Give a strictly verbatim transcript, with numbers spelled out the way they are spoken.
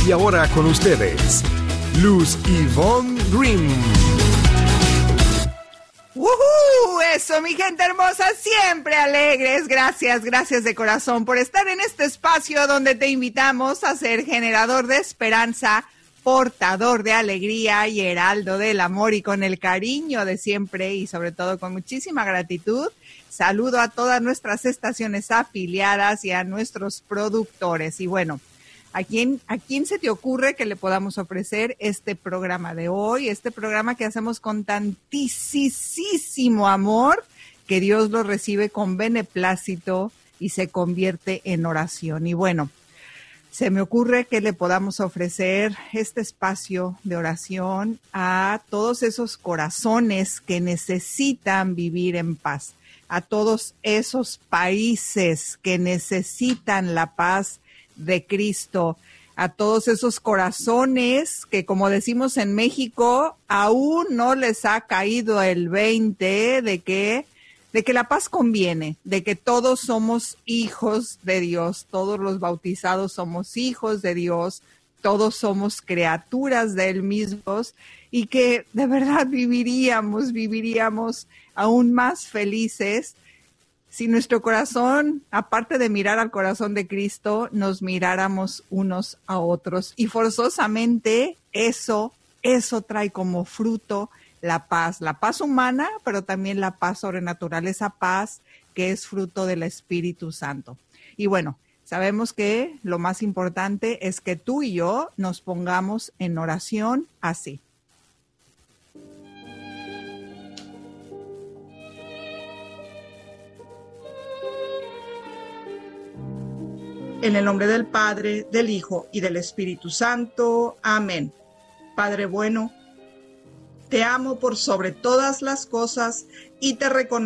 Y ahora con ustedes, Luz Ivonne Grimm. ¡Woohoo! Eso, mi gente hermosa, siempre alegres. Gracias, gracias de corazón por estar en este espacio donde te invitamos a ser generador de esperanza, portador de alegría y heraldo del amor, y con el cariño de siempre y sobre todo con muchísima gratitud. Saludo a todas nuestras estaciones afiliadas y a nuestros productores. Y bueno, ¿A quién, ¿a quién se te ocurre que le podamos ofrecer este programa de hoy? Este programa que hacemos con tantísimo amor, que Dios lo recibe con beneplácito y se convierte en oración. Y bueno, se me ocurre que le podamos ofrecer este espacio de oración a todos esos corazones que necesitan vivir en paz, a todos esos países que necesitan la paz de Cristo, a todos esos corazones que, como decimos en México, aún no les ha caído el veinte de que, de que la paz conviene, de que todos somos hijos de Dios, todos los bautizados somos hijos de Dios, todos somos criaturas de Él mismos, y que de verdad viviríamos, viviríamos aún más felices si nuestro corazón, aparte de mirar al corazón de Cristo, nos miráramos unos a otros. Y forzosamente eso, eso trae como fruto la paz, la paz humana, pero también la paz sobrenatural, esa paz que es fruto del Espíritu Santo. Y bueno, sabemos que lo más importante es que tú y yo nos pongamos en oración así. En el nombre del Padre, del Hijo y del Espíritu Santo. Amén. Padre bueno, te amo por sobre todas las cosas y te reconozco